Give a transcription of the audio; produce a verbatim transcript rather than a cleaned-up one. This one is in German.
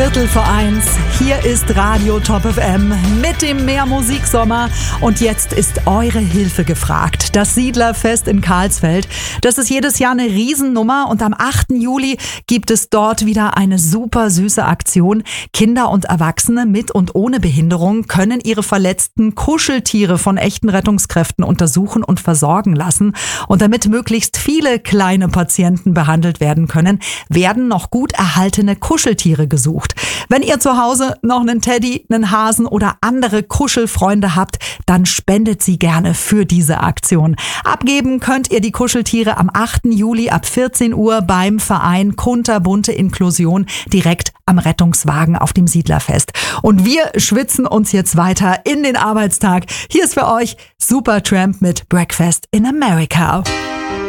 Viertel vor eins, hier ist Radio Top F M mit dem Mehr Musiksommer und jetzt ist eure Hilfe gefragt. Das Siedlerfest in Karlsfeld, das ist jedes Jahr eine Riesennummer und am achten Juli gibt es dort wieder eine super süße Aktion. Kinder und Erwachsene mit und ohne Behinderung können ihre verletzten Kuscheltiere von echten Rettungskräften untersuchen und versorgen lassen. Und damit möglichst viele kleine Patienten behandelt werden können, werden noch gut erhaltene Kuscheltiere gesucht. Wenn ihr zu Hause noch einen Teddy, einen Hasen oder andere Kuschelfreunde habt, dann spendet sie gerne für diese Aktion. Abgeben könnt ihr die Kuscheltiere am achten Juli ab vierzehn Uhr beim Verein Kunterbunte Inklusion direkt am Rettungswagen auf dem Siedlerfest. Und wir schwitzen uns jetzt weiter in den Arbeitstag. Hier ist für euch Supertramp mit Breakfast in America.